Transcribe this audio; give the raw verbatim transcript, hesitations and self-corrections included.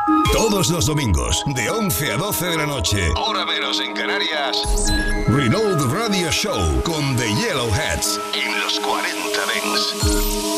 Todos los domingos, de once a doce de la noche, hora menos en Canarias, Renault Radio Show con The Yellow